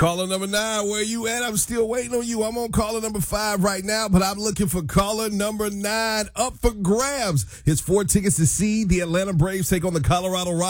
Caller number 9, where you at? I'm still waiting on you. I'm on caller number 5 right now, but I'm looking for caller number 9 up for grabs. It's 4 tickets to see the Atlanta Braves take on the Colorado Rockies.